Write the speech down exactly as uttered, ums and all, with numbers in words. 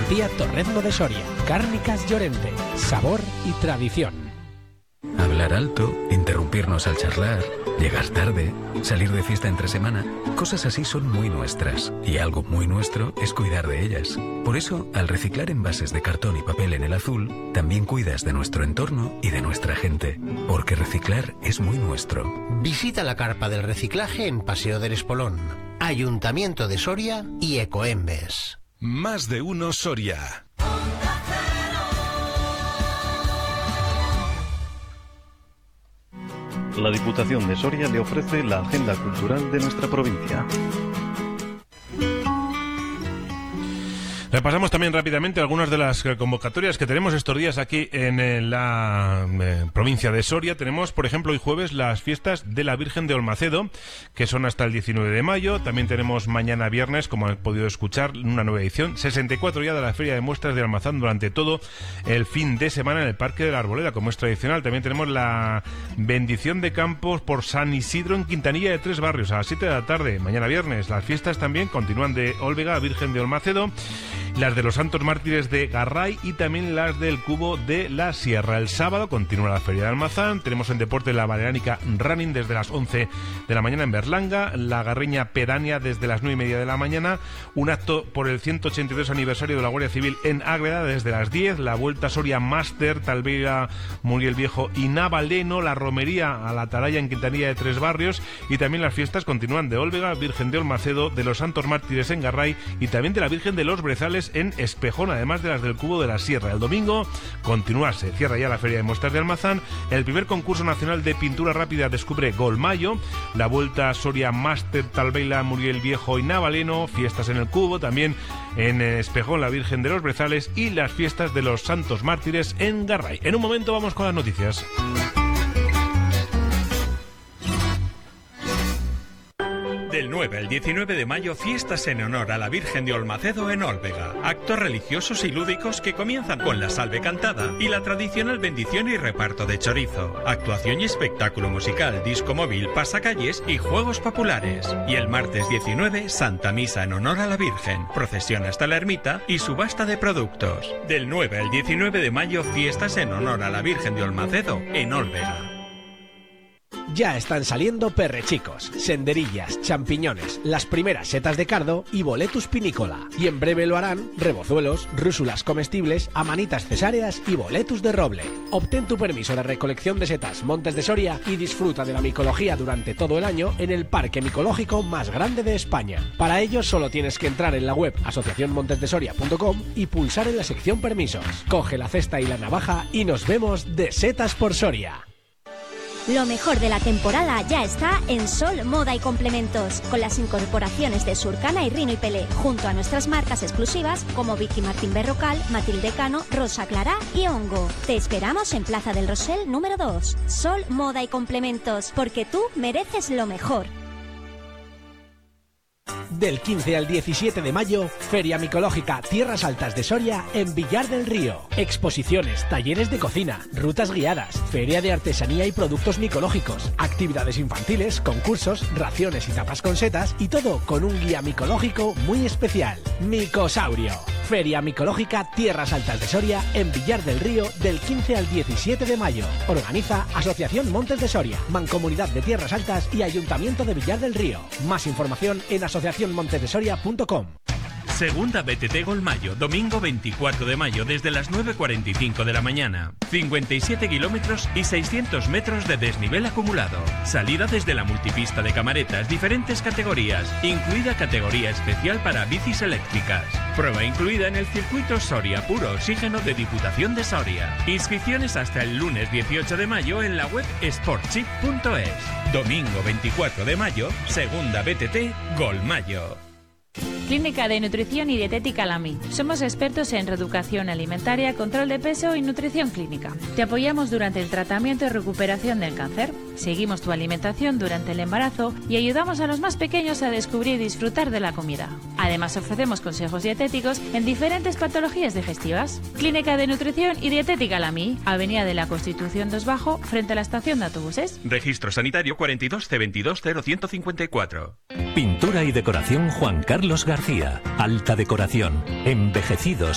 García Torrezno de Soria. Cárnicas Llorente. Sabor y tradición. Hablar alto, interrumpirnos al charlar, llegar tarde, salir de fiesta entre semana, cosas así son muy nuestras. Y algo muy nuestro es cuidar de ellas. Por eso, al reciclar envases de cartón y papel en el azul, también cuidas de nuestro entorno y de nuestra gente. Porque reciclar es muy nuestro. Visita la carpa del reciclaje en Paseo del Espolón, Ayuntamiento de Soria y Ecoembes. Más de uno Soria. La Diputación de Soria le ofrece la agenda cultural de nuestra provincia. Repasamos también rápidamente algunas de las convocatorias que tenemos estos días aquí en la eh, provincia de Soria. Tenemos, por ejemplo, hoy jueves las fiestas de la Virgen de Olmacedo, que son hasta el diecinueve de mayo. También tenemos mañana viernes, como han podido escuchar, una nueva edición, sesenta y cuatro ya de la Feria de Muestras de Almazán durante todo el fin de semana en el Parque de la Arboleda, como es tradicional. También tenemos la bendición de campos por San Isidro en Quintanilla de Tres Barrios a las siete de la tarde, mañana viernes. Las fiestas también continúan de Ólvega, Virgen de Olmacedo, las de los Santos Mártires de Garray y también las del Cubo de la Sierra. El sábado continúa la Feria de Almazán. Tenemos en deporte la Baleánica Running desde las once de la mañana en Berlanga, la Garreña Pedánea desde las nueve y media de la mañana, un acto por el ciento ochenta y dos aniversario de la Guardia Civil en Ágreda desde las diez, la Vuelta Soria Máster, Talbeira, Muriel Viejo y Navaleno, la Romería a la Atalaya en Quintanilla de Tres Barrios, y también las fiestas continúan de Ólvega, Virgen de Olmacedo, de los Santos Mártires en Garray y también de la Virgen de los Brezales en Espejón, además de las del Cubo de la Sierra. El domingo continúa, se cierra ya la Feria de Muestras de Almazán, el primer concurso nacional de pintura rápida descubre Golmayo, la Vuelta Soria Máster, Talbeila, Muriel Viejo y Navaleno, fiestas en el Cubo, también en Espejón la Virgen de los Brezales y las fiestas de los Santos Mártires en Garray. En un momento vamos con las noticias. Del nueve al diecinueve de mayo, fiestas en honor a la Virgen de Olmacedo en Ólvega. Actos religiosos y lúdicos que comienzan con la salve cantada y la tradicional bendición y reparto de chorizo. Actuación y espectáculo musical, disco móvil, pasacalles y juegos populares. Y el martes diecinueve, Santa Misa en honor a la Virgen, procesión hasta la ermita y subasta de productos. Del nueve al diecinueve de mayo, fiestas en honor a la Virgen de Olmacedo en Ólvega. Ya están saliendo perrechicos, senderillas, champiñones, las primeras setas de cardo y boletus pinícola. Y en breve lo harán rebozuelos, rúsulas comestibles, amanitas cesáreas y boletus de roble. Obtén tu permiso de recolección de setas Montes de Soria y disfruta de la micología durante todo el año en el parque micológico más grande de España. Para ello solo tienes que entrar en la web asociación montes de soria punto com y pulsar en la sección permisos. Coge la cesta y la navaja y nos vemos de setas por Soria. Lo mejor de la temporada ya está en Sol Moda y Complementos, con las incorporaciones de Surcana y Rino y Pelé, junto a nuestras marcas exclusivas como Vicky Martín Berrocal, Matilde Cano, Rosa Clara y Hongo. Te esperamos en Plaza del Rosell número dos. Sol Moda y Complementos, porque tú mereces lo mejor. Del quince al diecisiete de mayo, Feria Micológica Tierras Altas de Soria en Villar del Río. Exposiciones, talleres de cocina, rutas guiadas, feria de artesanía y productos micológicos, actividades infantiles, concursos, raciones y tapas con setas y todo con un guía micológico muy especial. Micosaurio. Feria Micológica Tierras Altas de Soria en Villar del Río del quince al diecisiete de mayo. Organiza Asociación Montes de Soria, Mancomunidad de Tierras Altas y Ayuntamiento de Villar del Río. Más información en asociación montes de soria punto com. Segunda B T T Golmayo, domingo veinticuatro de mayo desde las nueve cuarenta y cinco de la mañana. cincuenta y siete kilómetros y seiscientos metros de desnivel acumulado. Salida desde la multipista de Camaretas, diferentes categorías, incluida categoría especial para bicis eléctricas. Prueba incluida en el circuito Soria Puro Oxígeno de Diputación de Soria. Inscripciones hasta el lunes dieciocho de mayo en la web sportchip punto es. Domingo veinticuatro de mayo, segunda B T T Golmayo. Clínica de Nutrición y Dietética Lamy. Somos expertos en reeducación alimentaria, control de peso y nutrición clínica. Te apoyamos durante el tratamiento y recuperación del cáncer. Seguimos tu alimentación durante el embarazo y ayudamos a los más pequeños a descubrir y disfrutar de la comida. Además, ofrecemos consejos dietéticos en diferentes patologías digestivas. Clínica de Nutrición y Dietética Lamy, Avenida de la Constitución dos Bajo, frente a la estación de autobuses. Registro sanitario cuarenta y dos C veintidós cero ciento cincuenta y cuatro. Pintura y decoración Juan Carlos García. Alta decoración. Envejecidos